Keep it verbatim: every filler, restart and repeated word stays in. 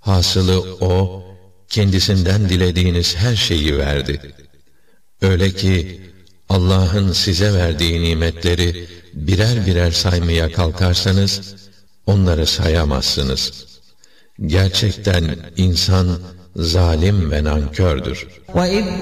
Hasılı O, kendisinden dilediğiniz her şeyi verdi. Öyle ki, Allah'ın size verdiği nimetleri birer birer saymaya kalkarsanız, onları sayamazsınız. Gerçekten insan zalim ve nankördür. وَإِذْ